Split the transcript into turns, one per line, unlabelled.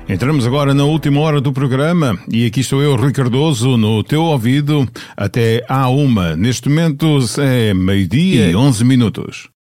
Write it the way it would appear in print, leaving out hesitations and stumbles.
Entramos agora na última hora do programa e aqui estou eu, Rui Cardoso, no teu ouvido até à 1. Neste momento é 12h11.